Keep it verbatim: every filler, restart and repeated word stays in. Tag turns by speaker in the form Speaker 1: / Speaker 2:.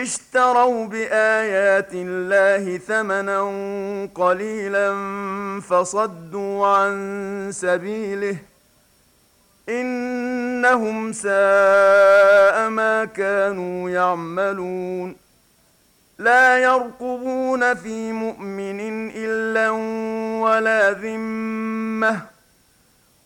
Speaker 1: اشتروا بآيات الله ثمنا قليلا فصدوا عن سبيله إنهم ساء ما كانوا يعملون لا يرقبون في مؤمن إلا ولا ذمة